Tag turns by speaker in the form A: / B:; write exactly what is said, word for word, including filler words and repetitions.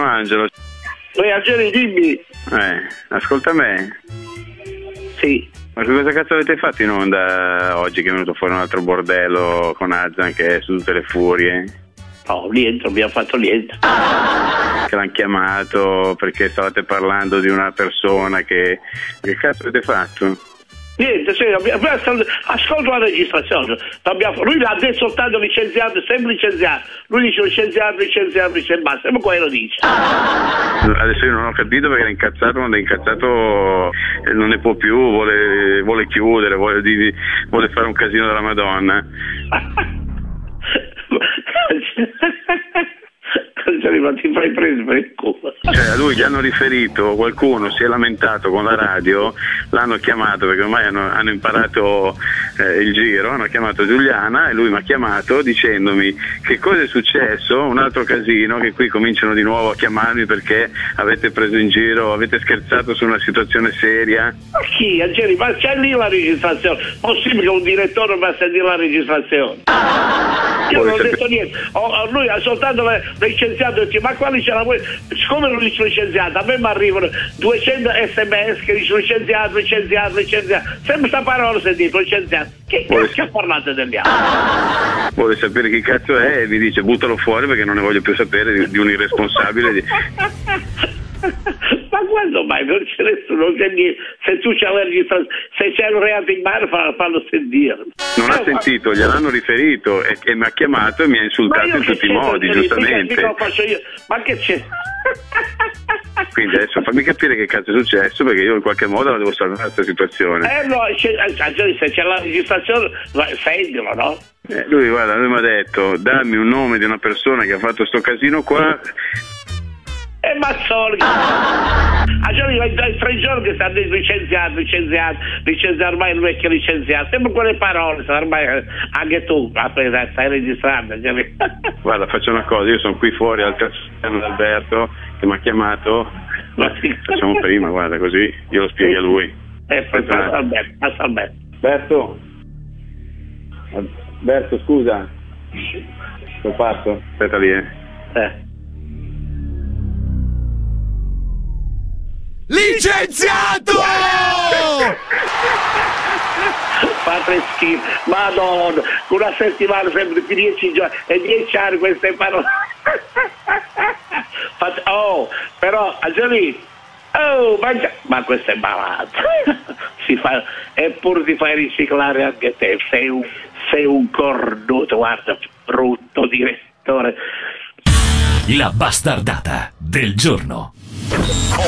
A: Angelo.
B: Poi Angelo, dimmi.
A: Eh, ascolta me.
B: Sì.
A: Ma che cosa cazzo avete fatto in onda oggi che è venuto fuori un altro bordello con Azan che è su tutte le furie?
B: No, niente, non abbiamo fatto niente.
A: Che l'hanno chiamato perché stavate parlando di una persona che... Che cazzo avete fatto?
B: Niente, sì, abbiamo, ascolta la registrazione. Abbiamo, lui l'ha detto soltanto licenziato, sempre licenziato. Lui dice licenziato, licenziato, licenziato, sempre quello dice.
A: Adesso io non ho capito perché era incazzato, quando è incazzato non ne può più, vuole, vuole chiudere, vuole, di, vuole fare un casino della Madonna.
B: Ti fai preso per il culo.
A: Cioè a lui gli hanno riferito, qualcuno si è lamentato con la radio, l'hanno chiamato perché ormai hanno, hanno imparato eh, il giro, hanno chiamato Giuliana e lui mi ha chiamato dicendomi che cosa è successo, un altro casino, che qui cominciano di nuovo a chiamarmi perché avete preso in giro, avete scherzato su una situazione seria.
B: Ma chi? Angeli, ma c'è lì la registrazione? Possibile che un direttore va a sentire la registrazione? Io non ho detto niente, oh, lui ha soltanto licenziato e dice ma quali c'è la voi? Siccome non dice licenziato, a me mi arrivano duecento sms che dicono licenziato, licenziato, licenziato, sempre questa parola sentito, licenziato. Che cazzo ha parlato degli altri?
A: Vuole sapere chi cazzo è e mi dice buttalo fuori perché non ne voglio più sapere di, di un irresponsabile di...
B: Ma quando mai non c'è nessuno, non c'è niente. Se tu c'hai la registrazione, se c'è un reato in mano fallo, fallo sentire.
A: Non ha sentito, gliel'hanno riferito e, e mi ha chiamato e mi ha insultato in tutti i modi, giustamente.
B: Mica lo faccio io. Ma che c'è?
A: Quindi adesso fammi capire che cazzo è successo perché io in qualche modo la devo salvare questa situazione.
B: Eh no, se c'è la registrazione, sentilo, no?
A: Eh, lui guarda, lui mi ha detto dammi un nome di una persona che ha fatto sto casino qua.
B: E Mazzoli, a giorni dai tre giorni che stanno licenziato, licenziato, licenziato, ormai il vecchio licenziato, sempre quelle parole, ormai anche tu, aspetta, stai registrando.
A: Guarda, faccio una cosa, io sono qui fuori al castello di Alberto che mi ha chiamato, facciamo prima, guarda, così io lo spiego a lui.
B: Eh, passa Alberto, passa Alberto.
A: Alberto? Alberto, scusa, lo passo, aspetta lì, eh.
B: Eh.
C: Licenziato!
B: Fate schifo, madonna, una settimana sempre più dieci giorni e dieci anni queste parole. Fate, oh, però Angeli, oh, mangia, ma questo è malato. Si fa, eppure ti fai riciclare anche te, sei un, sei un cornuto, guarda, brutto direttore.
D: La bastardata del giorno.